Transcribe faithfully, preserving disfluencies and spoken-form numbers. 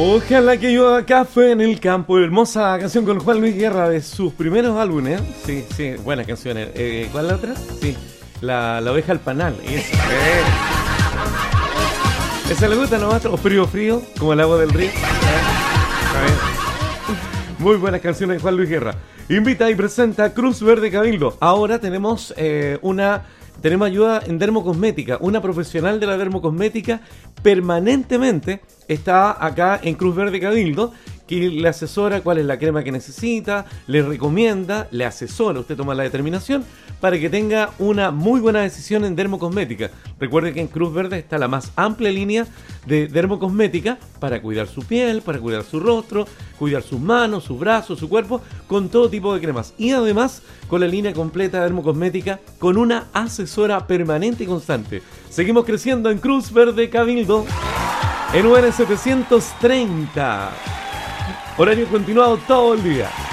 Ojalá que llueva café en el campo. Hermosa canción con Juan Luis Guerra de sus primeros álbumes. Sí, sí, buenas canciones. Eh, ¿Cuál es la otra? Sí, la, la oveja al panal. Esa, eh. ¿Esa le gusta nomás? ¿O frío frío? Como el agua del río. ¿Eh? Muy buenas canciones de Juan Luis Guerra. Invita y presenta Cruz Verde Cabildo. Ahora tenemos eh, una... Tenemos ayuda en dermocosmética. Una profesional de la dermocosmética permanentemente está acá en Cruz Verde Cabildo, que le asesora cuál es la crema que necesita, le recomienda, le asesora, usted toma la determinación para que tenga una muy buena decisión en dermocosmética. Recuerde que en Cruz Verde está la más amplia línea de dermocosmética para cuidar su piel, para cuidar su rostro, cuidar sus manos, sus brazos, su cuerpo, con todo tipo de cremas. Y además con la línea completa de dermocosmética con una asesora permanente y constante. Seguimos creciendo en Cruz Verde Cabildo en U N setecientos treinta. Horario continuado todo el día.